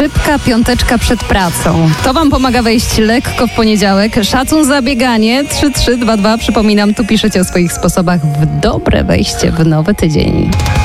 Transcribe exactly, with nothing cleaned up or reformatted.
Szybka piąteczka przed pracą. To wam pomaga wejść lekko w poniedziałek. Szacun za bieganie. trzy trzy dwa dwa. Przypominam, tu piszecie o swoich sposobach w dobre wejście w nowy tydzień.